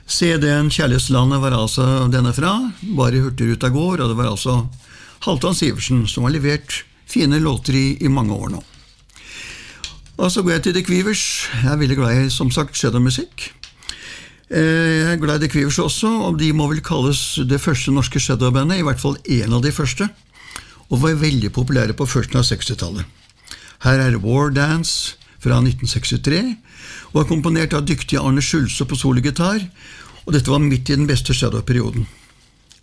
CD-en Kjærlighetslandet var altså denne fra, bare Hurtigruta går, og det var altså Halvdan Sivertsen som har levert fine låter i mange år nå. Og så går jeg til The Quivers. Jeg er veldig glad i, som sagt, shadowmusikk. Jeg er glad i The Quivers også, og de må vel kalles det første norske shadowbandet, i hvert fall en av de første, og var veldig populære på førsten av 60-tallet. Her er War Dance fra 1963, og er komponert av dyktige Arne Schulze på sologitar, og dette var midt i den beste shadow-perioden.